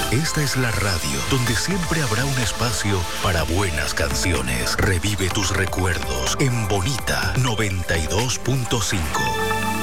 Esta es la radio donde siempre habrá un espacio para buenas canciones. Revive tus recuerdos en Bonita 92.5.